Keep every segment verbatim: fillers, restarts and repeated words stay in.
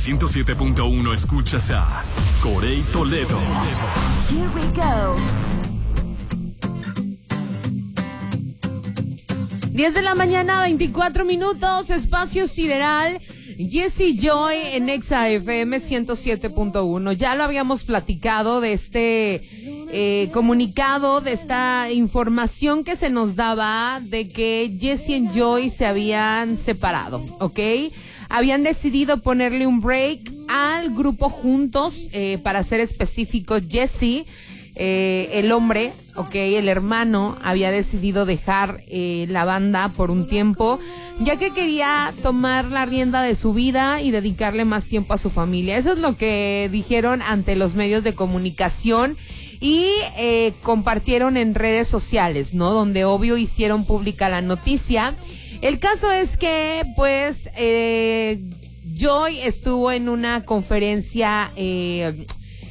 ciento siete punto uno escuchas a Corey Toledo. Here we go. diez de la mañana, veinticuatro minutos, espacio sideral. Jessie Joy en Exa F M ciento siete punto uno. Ya lo habíamos platicado de este eh, comunicado, de esta información que se nos daba de que Jessie y Joy se habían separado, ¿ok? Habían decidido ponerle un break al grupo juntos, eh, para ser específico, Jessie. Eh, el hombre, ok, el hermano, había decidido dejar eh, la banda por un tiempo, ya que quería tomar la rienda de su vida y dedicarle más tiempo a su familia. Eso es lo que dijeron ante los medios de comunicación y eh, compartieron en redes sociales, ¿no? Donde obvio hicieron pública la noticia. El caso es que, pues, eh, Joy estuvo en una conferencia eh,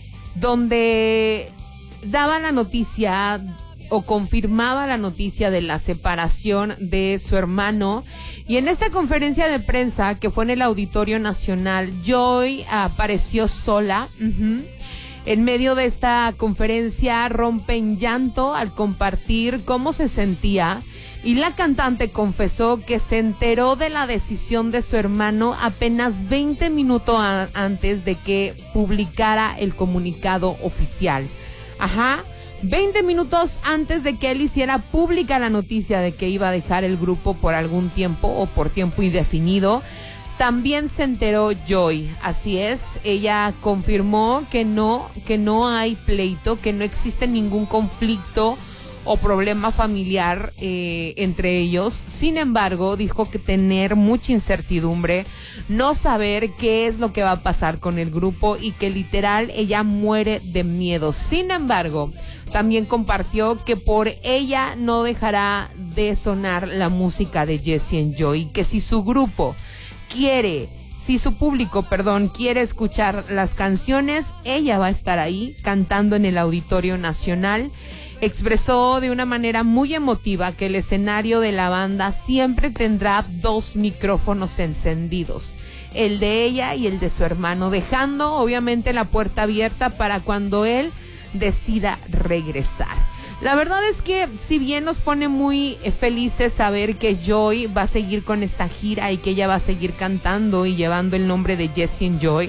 donde daba la noticia o confirmaba la noticia de la separación de su hermano, y en esta conferencia de prensa que fue en el Auditorio Nacional, Joy apareció sola. Uh-huh. En medio de esta conferencia rompe en llanto al compartir cómo se sentía, y la cantante confesó que se enteró de la decisión de su hermano apenas veinte minutos a- antes de que publicara el comunicado oficial. Ajá, veinte minutos antes de que él hiciera pública la noticia de que iba a dejar el grupo por algún tiempo o por tiempo indefinido, también se enteró Joy. Así es, ella confirmó que no, que no hay pleito, que no existe ningún conflicto o problema familiar eh, entre ellos. Sin embargo, dijo que tener mucha incertidumbre, no saber qué es lo que va a pasar con el grupo y que literal ella muere de miedo. Sin embargo, también compartió que por ella no dejará de sonar la música de Jessie and Joy, que si su grupo quiere, si su público, perdón, quiere escuchar las canciones, ella va a estar ahí cantando en el Auditorio Nacional. Expresó de una manera muy emotiva que el escenario de la banda siempre tendrá dos micrófonos encendidos, el de ella y el de su hermano, dejando obviamente la puerta abierta para cuando él decida regresar. La verdad es que si bien nos pone muy felices saber que Joy va a seguir con esta gira y que ella va a seguir cantando y llevando el nombre de Jessie and Joy,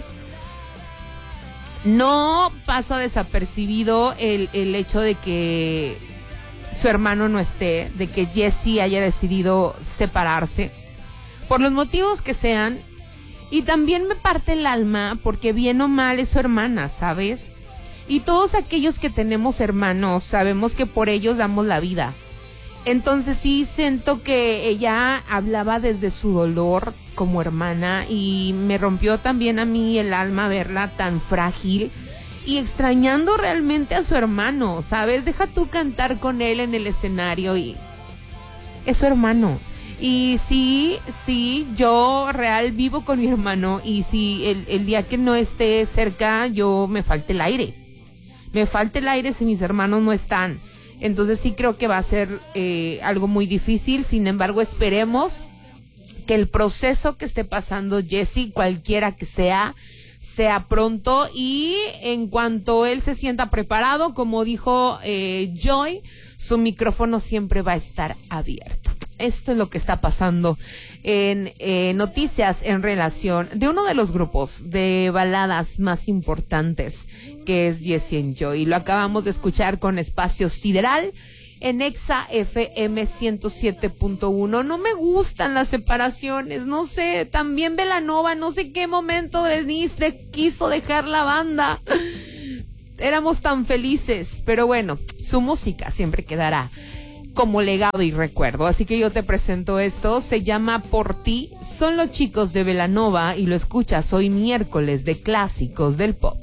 no pasa desapercibido el, el hecho de que su hermano no esté, de que Jessie haya decidido separarse, por los motivos que sean. Y también me parte el alma porque bien o mal es su hermana, ¿sabes? Y todos aquellos que tenemos hermanos sabemos que por ellos damos la vida. Entonces sí siento que ella hablaba desde su dolor como hermana, y me rompió también a mí el alma verla tan frágil y extrañando realmente a su hermano, ¿sabes? Deja tú cantar con él en el escenario y es su hermano. Y sí, sí, yo real vivo con mi hermano, y si el, el día que no esté cerca, yo me falta el aire. Me falta el aire si mis hermanos no están. Entonces sí creo que va a ser eh, algo muy difícil. Sin embargo, esperemos que el proceso que esté pasando Jessie, cualquiera que sea, sea pronto, y en cuanto él se sienta preparado, como dijo eh, Joy, su micrófono siempre va a estar abierto. Esto es lo que está pasando en eh, noticias en relación de uno de los grupos de baladas más importantes, que es Jessie and Joy. Lo acabamos de escuchar con Espacio Sideral en Exa F M ciento siete punto uno. No me gustan las separaciones, no sé, también Belanova, no sé qué momento Denise quiso dejar la banda. Éramos tan felices, pero bueno, su música siempre quedará como legado y recuerdo. Así que yo te presento esto, se llama Por Ti, son los chicos de Belanova y lo escuchas hoy miércoles de Clásicos del Pop.